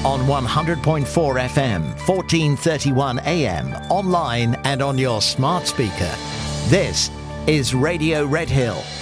on 100.4 FM, 1431 AM, online and on your smart speaker. This is Radio Red Hill.